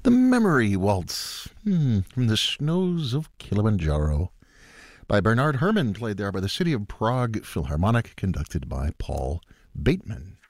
The Memory Waltz from the snows of Kilimanjaro by Bernard Herrmann, played there by the City of Prague Philharmonic, conducted by Paul Bateman.